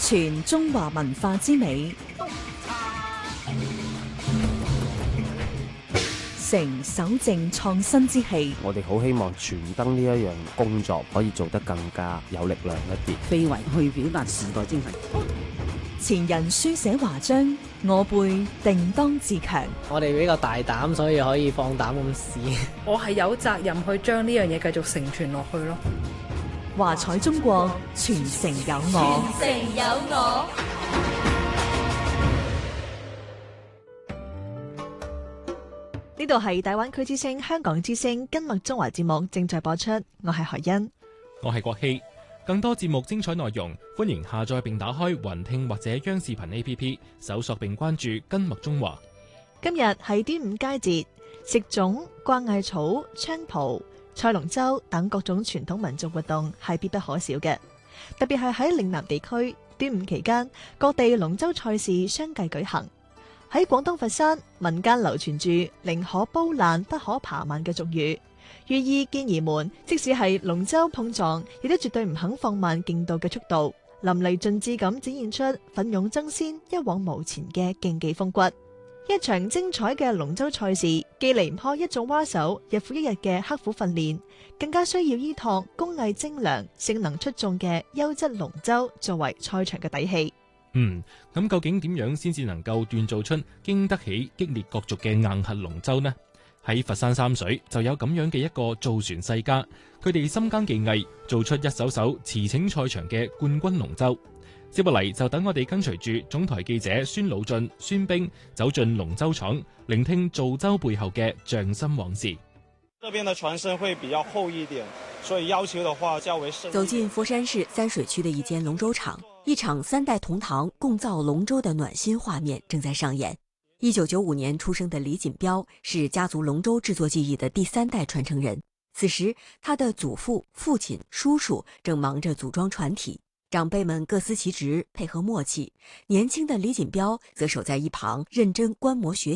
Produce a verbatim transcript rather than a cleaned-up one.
傳中華文化之美，成守正創新之氣。 我哋好希望傳燈呢一樣工作可以做得更加有力量一啲， 非遺去表達時代精神。 前人書寫華章，我輩定當自強。 我哋比較大膽，所以可以放膽咁試。 我係有責任去將呢樣嘢繼續承傳落去咯。 華彩中國，傳承有我。 傳承有我。 呢度係大灣區之聲、香港之聲今日中華節目正在播出，我係何欣， 我係國希。更多節目精彩內容，歡迎下載並打開雲聽或者央視頻 A P P， 搜索並關注今日中華。 今日係端午佳節，食粽、掛艾草、菖蒲、賽龍舟等各種傳統民族活動係必不可少嘅。特別係喺嶺南地區，端午期間各地龍舟賽事相繼舉行。喺廣東佛山，民間流傳住寧可煲爛不可扒慢嘅俗語，寓意健兒們即使係龍舟碰撞，亦都絕對唔肯放慢競渡嘅速度，淋漓盡致咁展現出奮勇爭先、一往無前嘅競技風骨。一場精彩嘅龍舟賽事，既離唔開一眾蛙手日復一日嘅刻苦訓練，更加需要依託工藝精良、性能出眾嘅優質龍舟作為賽場嘅底氣。 嗯，咁究竟點樣先至能夠鍛造出經得起激烈角逐嘅硬核龍舟呢？喺佛山三水就有咁樣嘅一個造船世家，佢哋深耕技藝，做出一艘艘馳騁賽場嘅冠軍龍舟。接落嚟就等我哋跟隨住總台記者孫老進、孫兵走進龍舟廠，聆聽造舟背後嘅匠心往事。 這邊的船身會比較厚一點，所以要求的話較為深。 走進佛山市三水區的一間龍舟廠，一場三代同堂共造龍舟的暖心畫面正在上演。一九九五年出生的李錦標是家族龍舟製作技藝的第三代傳承人。此時，他的祖父、父親、叔叔正忙着組裝船體，長輩們各司其職，配合默契。年輕的李錦標則守在一旁認真觀摩學習。